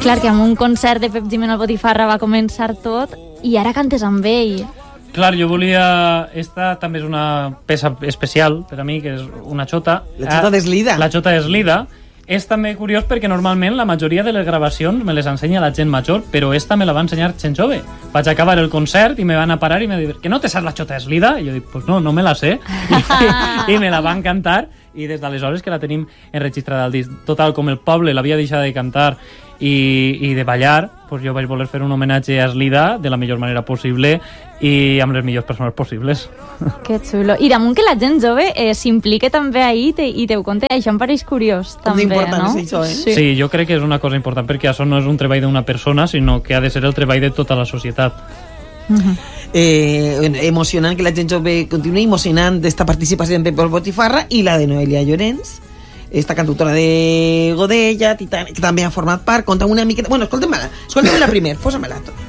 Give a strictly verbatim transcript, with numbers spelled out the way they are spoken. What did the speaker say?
Clar, que amb un concert de Pep Gimeno al Botifarra va començar tot i ara cantes amb ell. Clar, jo volia... Esta també és una peça especial per a mi, que és una xota. La xota d'Eslida. La xota d'Eslida. És també curiós perquè normalment la majoria de les gravacions me les ensenya la gent major, però esta me la va ensenyar gent jove. Vaig acabar el concert i me van a parar i me van dir que no te saps la xota d'Eslida? I jo dic, pues no, no me la sé. I, i me la van cantar i des d'aleshores que la tenim enregistrada al disc. Total, com el poble l'havia deixat de cantar i, i de ballar, pues jo vaig voler fer un homenatge a Eslida de la millor manera possible i amb les millors persones possibles. Que xulo. I damunt que la gent jove eh, s'implique també ahí te, i te ho conte, això em pareix curiós també, important no? és això, eh? Sí. Sí, jo crec que és una cosa important perquè això no és un treball d'una persona, sinó que ha de ser el treball de tota la societat. Uh-huh. eh, emocionant que la gent jove continuï, emocionant d'esta participació en Pep al Botifarra i la de Noelia Llorens, esta cantautora de Godella, Titán, que també ha format part. Conta una miqueta... Bueno, escolta'm-la, escolta'm-la primer, posa-me-la.